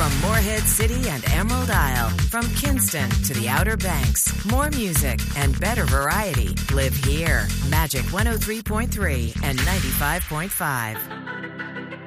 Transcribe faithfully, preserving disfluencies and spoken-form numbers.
From Morehead City and Emerald Isle, from Kinston to the Outer Banks, more music and better variety live here. Magic one oh three point three and ninety-five point five.